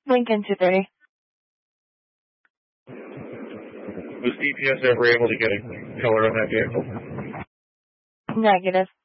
Lincoln 230. Was DPS ever able to get a color on that vehicle? Negative.